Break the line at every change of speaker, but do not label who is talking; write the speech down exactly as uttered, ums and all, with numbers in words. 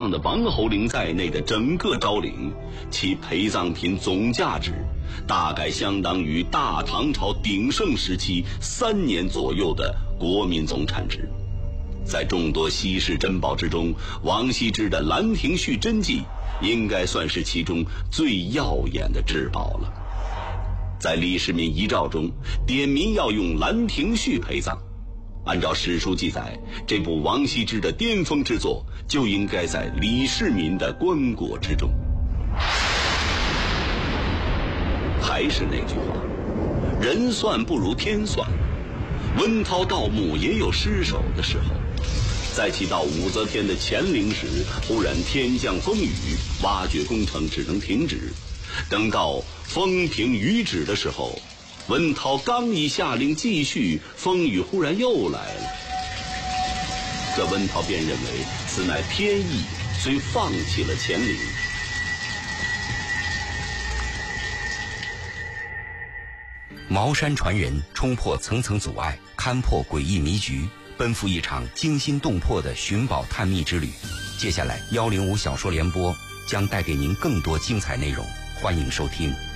上的王侯陵在内的整个昭陵，其陪葬品总价值大概相当于大唐朝鼎盛时期三年左右的国民总产值。在众多稀世珍宝之中，王羲之的《兰亭序真迹》应该算是其中最耀眼的至宝了。在李世民遗诏中点名要用《兰亭序》陪葬，按照史书记载，这部王羲之的巅峰之作就应该在李世民的棺椁之中。还是那句话，人算不如天算，温韬盗墓也有失手的时候。在其到武则天的乾陵时，忽然天降风雨，挖掘工程只能停止。等到风平雨止的时候，温韬刚一下令继续，风雨忽然又来了。这温韬便认为此乃偏义，遂放弃了乾陵。
茅山传人冲破层层阻碍，勘破诡异迷局，奔赴一场惊心动魄的寻宝探秘之旅。接下来幺零五小说联播将带给您更多精彩内容，欢迎收听。